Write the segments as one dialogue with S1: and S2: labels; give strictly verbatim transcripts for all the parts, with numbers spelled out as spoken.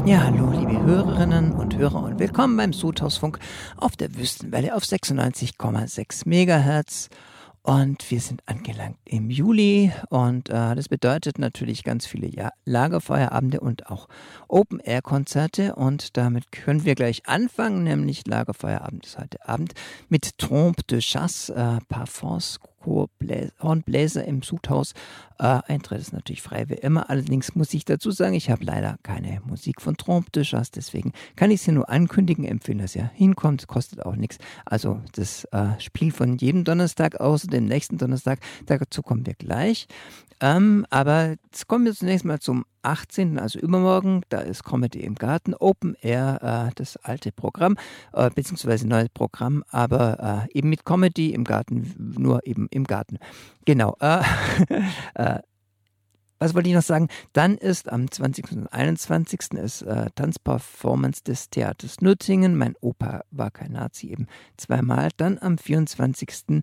S1: Ja, hallo, liebe Hörerinnen und Hörer und willkommen beim Sudhausfunk auf der Wüstenwelle auf sechsundneunzig Komma sechs Megahertz. Und wir sind angelangt im Juli und äh, das bedeutet natürlich ganz viele ja Lagerfeuerabende und auch Open-Air-Konzerte. Und damit können wir gleich anfangen, nämlich Lagerfeuerabend ist heute Abend mit Trompe de Chasse, äh, Parfums, Hornbläser im Sudhaus. Äh, Eintritt ist natürlich frei wie immer. Allerdings muss ich dazu sagen, ich habe leider keine Musik von Trompe de Chasse, deswegen kann ich es hier nur ankündigen, empfehlen, dass ihr hinkommt, kostet auch nichts. Also das äh, Spiel von jedem Donnerstag außer dem nächsten Donnerstag, dazu kommen wir gleich. Ähm, aber jetzt kommen wir zunächst mal zum achtzehnten, also übermorgen. Da ist Comedy im Garten, Open Air, äh, das alte Programm, äh, beziehungsweise neues Programm, aber äh, eben mit Comedy im Garten, nur eben im Garten. Genau. Äh, äh, was wollte ich noch sagen? Dann ist am zwanzigsten und einundzwanzigsten ist äh, Tanzperformance des Theaters Nürtingen. Mein Opa war kein Nazi, eben zweimal. Dann am vierundzwanzigsten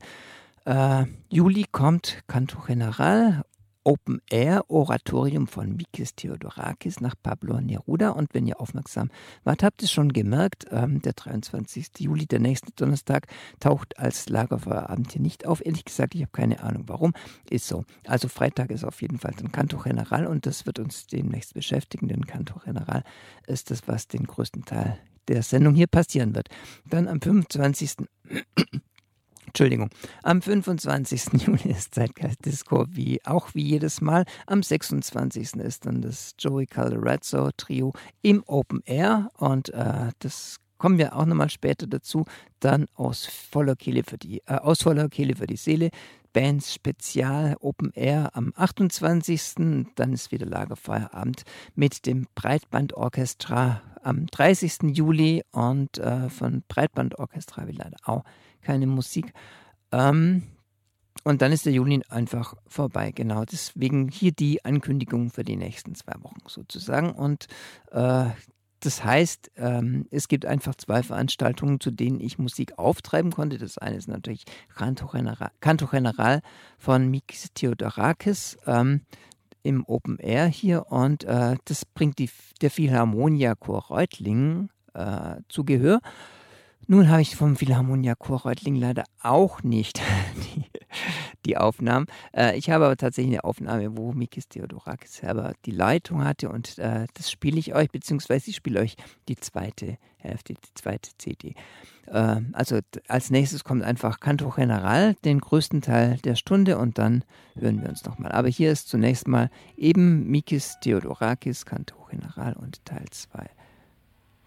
S1: Äh, Juli kommt Canto General, Open Air Oratorium von Mikis Theodorakis nach Pablo Neruda. Und wenn ihr aufmerksam wart, habt ihr schon gemerkt, ähm, der dreiundzwanzigsten Juli, der nächste Donnerstag, taucht als Lagerfeuerabend hier nicht auf. Ehrlich gesagt, ich habe keine Ahnung warum. Ist so. Also Freitag ist auf jeden Fall dann Canto General und das wird uns demnächst beschäftigen, denn Canto General ist das, was den größten Teil der Sendung hier passieren wird. Dann am fünfundzwanzigsten Entschuldigung, am fünfundzwanzigsten Juli ist Zeitgeist-Disco, wie, auch wie jedes Mal. Am sechsundzwanzigsten ist dann das Joey Calderezzo Trio im Open Air und äh, das kommen wir auch nochmal später dazu. Dann aus voller Kehle für die, äh, aus voller Kehle für die Seele. Bands Spezial Open Air am achtundzwanzigsten Dann ist wieder Lagerfeuerabend mit dem Breitbandorchestra am dreißigsten Juli und äh, von Breitbandorchestra habe ich leider auch keine Musik. Ähm, und dann ist der Juli einfach vorbei, genau. Deswegen hier die Ankündigung für die nächsten zwei Wochen sozusagen. Und äh, das heißt, ähm, es gibt einfach zwei Veranstaltungen, zu denen ich Musik auftreiben konnte. Das eine ist natürlich Canto General, Canto General von Mikis Theodorakis ähm, im Open Air hier. Und äh, das bringt die, der Philharmonia Chor Reutlingen äh, zu Gehör. Nun habe ich vom Philharmonia Chor Reutlingen leider auch nicht die, die Aufnahmen. Äh, ich habe aber tatsächlich eine Aufnahme, wo Mikis Theodorakis selber die Leitung hatte und äh, das spiele ich euch, beziehungsweise ich spiele euch die zweite Hälfte, die zweite C D. Äh, also d- als nächstes kommt einfach Canto General, den größten Teil der Stunde und dann hören wir uns nochmal. Aber hier ist zunächst mal eben Mikis Theodorakis, Canto General und Teil zwei.